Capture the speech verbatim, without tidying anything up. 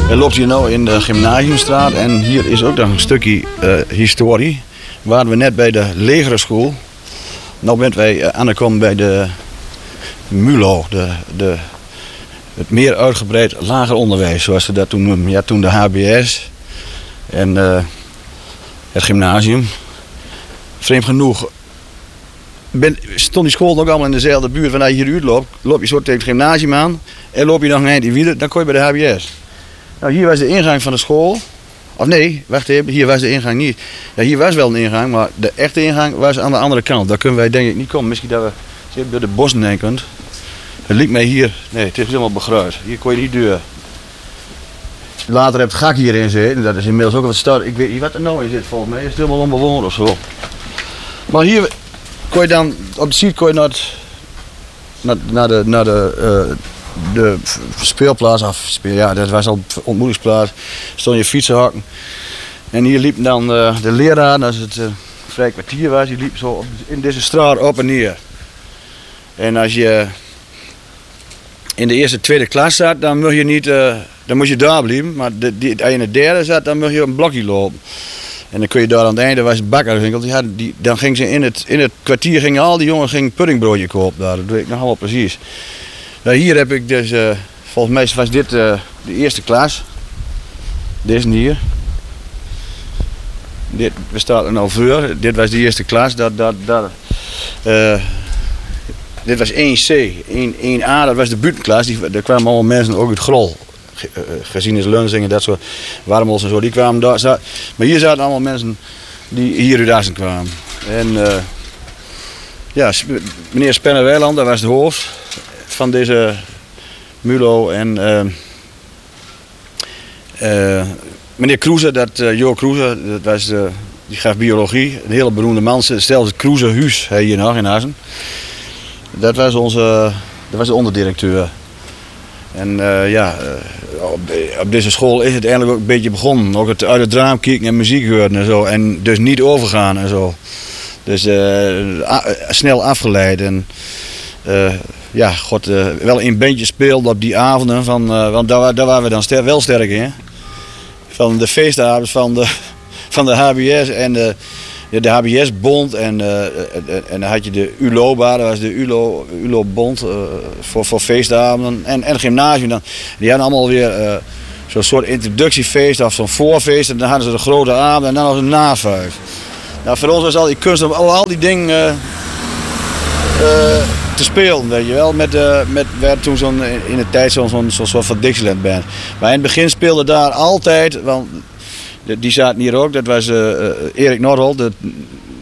We lopen hier nu in de Gymnasiumstraat en hier is ook nog een stukje uh, historie. Waren we net bij de legere school. Nu bent wij uh, aangekomen bij de MULO, de, de, het meer uitgebreid lager onderwijs, zoals ze dat toen noemden. Ja, toen de H B S en uh, het gymnasium. Vreemd genoeg ben, stond die school ook allemaal in dezelfde buurt. Wanneer je hier uitloopt, loop je zo tegen het gymnasium aan en loop je nog een eind in Wielen, dan kom je bij de H B S. Nou, hier was de ingang van de school. Of nee, wacht even, hier was de ingang niet. Ja, hier was wel een ingang, maar de echte ingang was aan de andere kant. Daar kunnen wij denk ik niet komen. Misschien dat we door de bossen heen kunt. Het liep mij hier, nee, het is helemaal begruid. Hier kon je niet deur. Later heb het gak hierin zitten, dat is inmiddels ook wat stad. Ik weet niet wat er nou in zit volgens mij, is het helemaal onbewoond of zo. Maar hier kon je dan, op de site kon je naar, het, naar, naar de, naar de, uh, de speelplaats af. Speel, ja, dat was al de ontmoetingsplaats. Stond je fietsenhakken. En hier liep dan uh, de leraar, als het uh, vrij kwartier was, die liep zo op, in deze straat op en neer. En als je in de eerste, tweede klas zat, dan mocht je niet, uh, dan moest je daar blijven. Maar de, die, als je in de derde zat, dan mocht je op een blokje lopen. En dan kun je daar aan het einde, was een bakkerswinkel, die hadden, die, dan ging ze in het, in het kwartier, gingen al die jongens gingen puddingbroodje kopen daar, dat weet ik nog allemaal precies. Nou, hier heb ik dus, uh, volgens mij was dit uh, de eerste klas. Deze hier. Dit bestaat er nou voor, dit was de eerste klas, dat, dat, dat, uh, dit was één C, één A, dat was de buitenklas, die, daar kwamen allemaal mensen ook uit Grol. Gezien is Lunsing en dat soort Warmels en zo, die kwamen daar. Maar hier zaten allemaal mensen die hier uit Assen kwamen. En uh, ja, meneer Spenner-Weiland, dat was de hoofd van deze MULO. En uh, uh, meneer Kroeze, dat uh, Jo Kroeze, dat was uh, die gaf biologie, een hele beroemde man. Stel het Kroeze Huis hier nog in Assen. Dat was onze, dat was de onderdirecteur. En uh, ja, uh, op, op deze school is het eigenlijk ook een beetje begonnen. Ook het uit het raam kijken en muziek horen en zo. En dus niet overgaan en zo. Dus uh, a, snel afgeleid. En uh, ja, god, uh, wel in bandje speelde op die avonden. Van, uh, want daar, daar waren we dan ster, wel sterk in. Van de feestavonds van de, van de H B S en de... De H B S-bond en, uh, en dan had je de U L O B A, dat was de U L O, U L O-bond uh, voor, voor feestavonden en, en het gymnasium. Dan, die hadden allemaal weer uh, zo'n soort introductiefeest of zo'n voorfeest en dan hadden ze de grote avond en dan was een navuif. Nou, voor ons was al die kunst om al, al die dingen uh, uh, te spelen, weet je wel. Met, uh, met, we hadden toen zo'n, in de tijd zo'n zo'n zo'n soort van Dixieland band. Maar in het begin speelde daar altijd, want die zaten hier ook, dat was uh, Erik Norrel, de